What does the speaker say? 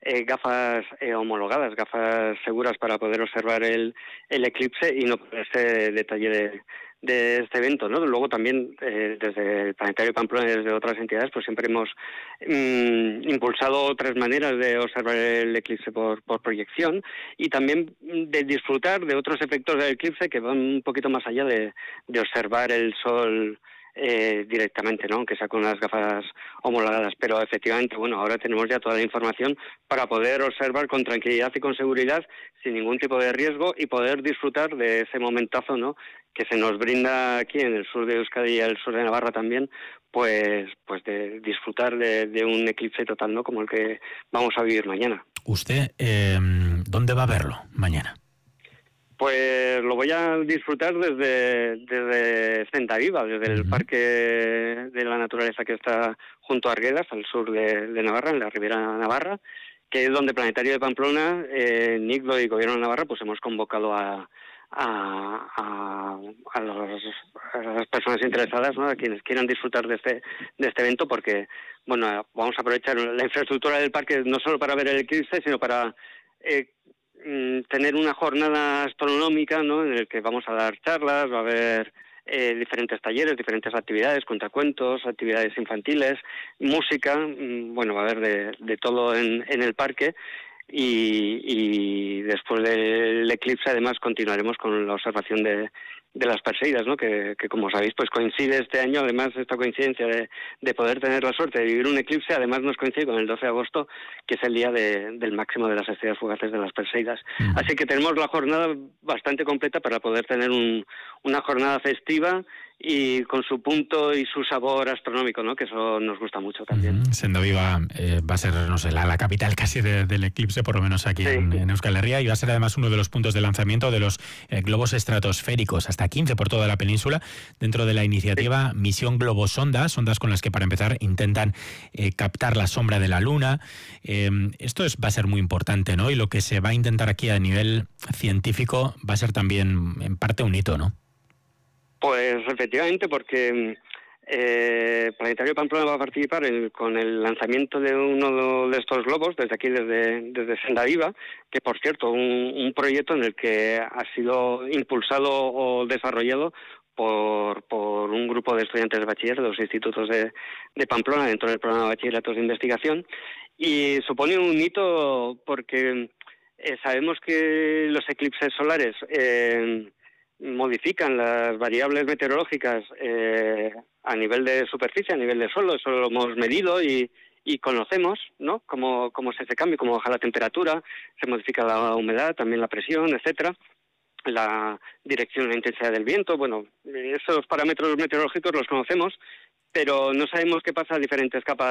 gafas homologadas, gafas seguras para poder observar el eclipse y no perderse detalle de este evento, ¿no? Luego también desde el Planetario de Pamplona y desde otras entidades pues siempre hemos impulsado otras maneras de observar el eclipse por proyección y también de disfrutar de otros efectos del eclipse que van un poquito más allá de observar el sol directamente, ¿no? Aunque sea con las gafas homologadas, pero efectivamente, bueno, ahora tenemos ya toda la información para poder observar con tranquilidad y con seguridad, sin ningún tipo de riesgo y poder disfrutar de ese momentazo, ¿no? Que se nos brinda aquí en el sur de Euskadi y el sur de Navarra también, pues de disfrutar de un eclipse total, ¿no? Como el que vamos a vivir mañana. ¿Usted dónde va a verlo mañana? Pues lo voy a disfrutar desde Centaviva, desde el Parque de la Naturaleza que está junto a Arguedas, al sur de Navarra, en la Ribera Navarra, que es donde Planetario de Pamplona, NICDO y Gobierno de Navarra, pues hemos convocado a las personas interesadas, ¿no? A quienes quieran disfrutar de este evento, porque bueno, vamos a aprovechar la infraestructura del parque no solo para ver el eclipse, sino para tener una jornada astronómica, ¿no? En el que vamos a dar charlas, va a haber diferentes talleres, diferentes actividades, cuentacuentos, actividades infantiles, música, bueno, va a haber de todo en el parque. Y después del eclipse además continuaremos con la observación de las Perseidas, ¿no? Que como sabéis pues coincide este año, además esta coincidencia de poder tener la suerte de vivir un eclipse, además nos coincide con el 12 de agosto, que es el día del máximo de las estrellas fugaces de las Perseidas. Así que tenemos la jornada bastante completa para poder tener una jornada festiva y con su punto y su sabor astronómico, ¿no? Que eso nos gusta mucho también. Centaviva va a ser, no sé, la capital casi del eclipse, por lo menos aquí en Euskal Herria, y va a ser además uno de los puntos de lanzamiento de los globos estratosféricos, hasta 15 por toda la península, dentro de la iniciativa Misión Globosonda, sondas con las que para empezar intentan captar la sombra de la Luna. Esto va a ser muy importante, ¿no? Y lo que se va a intentar aquí a nivel científico va a ser también en parte un hito, ¿no? Pues efectivamente, porque Planetario de Pamplona va a participar con el lanzamiento de uno de estos globos desde aquí, desde Centaviva, que por cierto, un proyecto en el que ha sido impulsado o desarrollado por un grupo de estudiantes de bachiller de los institutos de Pamplona dentro del programa de bachilleratos de investigación, y supone un hito porque sabemos que los eclipses solares modifican las variables meteorológicas a nivel de superficie, a nivel de suelo. Eso lo hemos medido y conocemos, ¿no? Cómo es ese cambio, cómo baja la temperatura, se modifica la humedad, también la presión, etcétera, la dirección y la intensidad del viento. Bueno, esos parámetros meteorológicos los conocemos, pero no sabemos qué pasa a diferentes capas